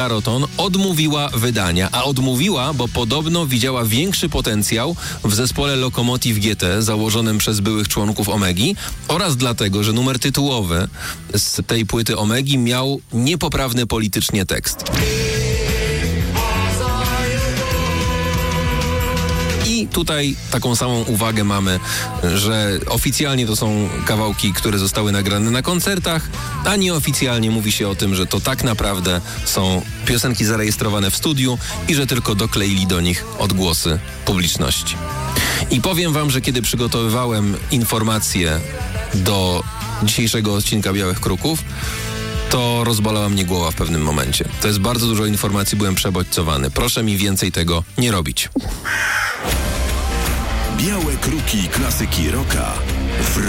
Roton odmówiła wydania, a odmówiła, bo podobno widziała większy potencjał w zespole Lokomotiv GT założonym przez byłych członków Omegi oraz dlatego, że numer tytułowy z tej płyty Omegi miał niepoprawny politycznie tekst. I tutaj taką samą uwagę mamy, że oficjalnie to są kawałki, które zostały nagrane na koncertach, a nieoficjalnie mówi się o tym, że to tak naprawdę są piosenki zarejestrowane w studiu i że tylko dokleili do nich odgłosy publiczności. I powiem wam, że kiedy przygotowywałem informacje do dzisiejszego odcinka Białych Kruków, to rozbolała mnie głowa w pewnym momencie. To jest bardzo dużo informacji, byłem przebodźcowany. Proszę mi więcej tego nie robić. Białe Kruki klasyki rocka w